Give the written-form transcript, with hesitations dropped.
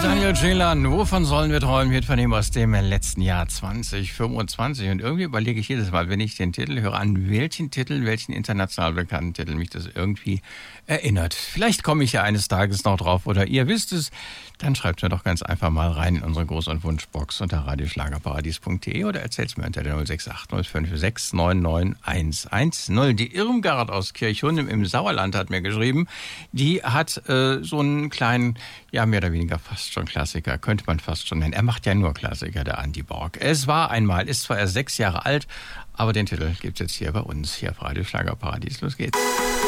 Daniel Ceylan, wovon sollen wir träumen? Wird von ihm aus dem letzten Jahr 2025. Und irgendwie überlege ich jedes Mal, wenn ich den Titel höre, an welchen international bekannten Titel mich das irgendwie erinnert. Vielleicht komme ich ja eines Tages noch drauf oder ihr wisst es. Dann schreibt mir doch ganz einfach mal rein in unsere Groß- und Wunschbox unter radioschlagerparadies.de oder erzählt es mir unter der 068 056 99110. Die Irmgard aus Kirchhundem im Sauerland hat mir geschrieben, die hat so einen kleinen, ja mehr oder weniger fast schon Klassiker, könnte man fast schon nennen. Er macht ja nur Klassiker, der Andi Borg. Es war einmal, ist zwar erst 6 Jahre alt, aber den Titel gibt's jetzt hier bei uns, hier auf Radio Schlagerparadies. Los geht's.